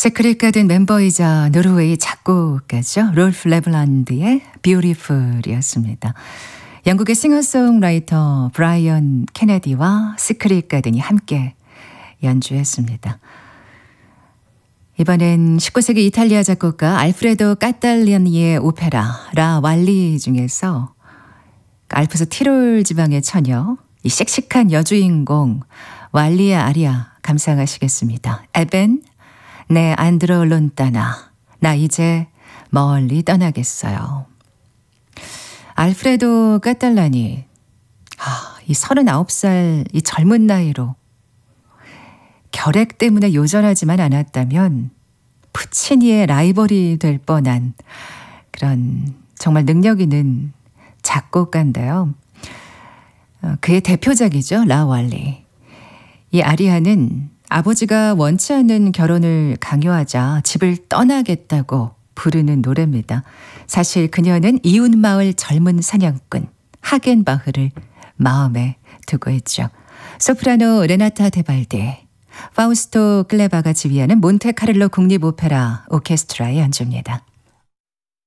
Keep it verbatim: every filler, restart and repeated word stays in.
시크릿 가든 멤버이자 노르웨이 작곡가죠. 롤프 레블란드의 뷰티풀이었습니다. 영국의 싱어송라이터 브라이언 케네디와 시크릿 가든이 함께 연주했습니다. 이번엔 십구 세기 이탈리아 작곡가 알프레도 까탈라니의 오페라 라 왈리 중에서 알프스 티롤 지방의 처녀, 이 씩씩한 여주인공 왈리의 아리아 감상하시겠습니다. 에벤 네 안드로 론따나 나 이제 멀리 떠나겠어요. 알프레도 까탈라니 아, 이 서른아홉 살 이 젊은 나이로 결핵 때문에 요절하지만 않았다면 푸치니의 라이벌이 될 뻔한 그런 정말 능력 있는 작곡가인데요. 그의 대표작이죠. 라왈리. 이 아리아는 아버지가 원치 않는 결혼을 강요하자 집을 떠나겠다고 부르는 노래입니다. 사실 그녀는 이웃마을 젊은 사냥꾼 하겐바흐를 마음에 두고 있죠. 소프라노 레나타 테발디, 파우스토 클레바가 지휘하는 몬테카를로 국립오페라 오케스트라의 연주입니다.